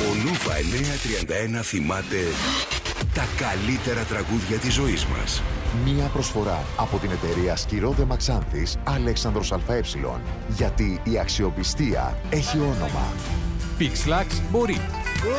Ο Νούβα 931 θυμάται τα καλύτερα τραγούδια της ζωής μας. Μία προσφορά από την εταιρεία Σκυρόδε Μαξάνθης Αλέξανδρος ΑΕ. Γιατί η αξιοπιστία έχει όνομα. Pixlax μπορεί.